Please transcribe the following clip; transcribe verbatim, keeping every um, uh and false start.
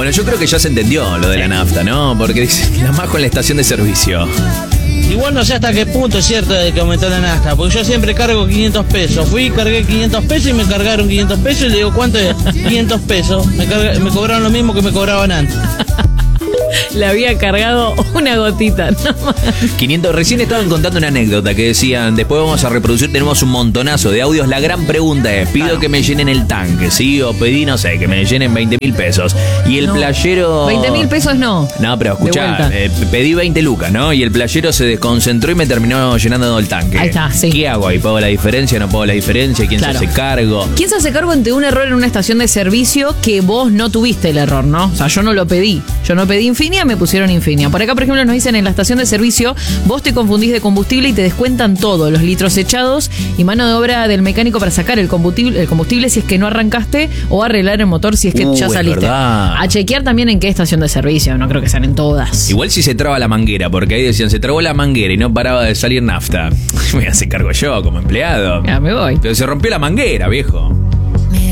Bueno, yo creo que ya se entendió lo de la nafta, ¿no? Porque dice, la Majo en la estación de servicio. Igual no sé hasta qué punto es cierto de que aumentó la nafta, porque yo siempre cargo quinientos pesos. Fui, cargué quinientos pesos y me cargaron quinientos pesos y le digo, ¿cuánto es? quinientos pesos. Me, carga, me cobraron lo mismo que me cobraban antes. Le había cargado una gotita, ¿no? quinientos, recién estaban contando una anécdota que decían, después vamos a reproducir, tenemos un montonazo de audios. La gran pregunta es, pido claro. que me llenen el tanque, ¿sí? O pedí, no sé, que me llenen veinte mil pesos. Y el no, playero... veinte mil pesos no. No, pero escuchá, eh, pedí veinte lucas, ¿no? Y el playero se desconcentró y me terminó llenando el tanque. Ahí está, sí. ¿Qué hago ahí? ¿Pago la diferencia? ¿No pago la diferencia? ¿Quién claro. se hace cargo? ¿Quién se hace cargo ante un error en una estación de servicio que vos no tuviste el error, ¿no? O sea, yo no lo pedí. Yo no pedí Infinia, me pusieron Infinia. Por acá, por ejemplo, nos dicen en la estación de servicio, vos te confundís de combustible y te descuentan todo, los litros echados y mano de obra del mecánico para sacar el combustible, el combustible si es que no arrancaste o arreglar el motor si es que uh, ya saliste. A chequear también en qué estación de servicio, no creo que sean en todas. Igual si se traba la manguera, porque ahí decían, se trabó la manguera y no paraba de salir nafta. Me hace cargo yo como empleado. Ya me voy. Pero se rompió la manguera, viejo.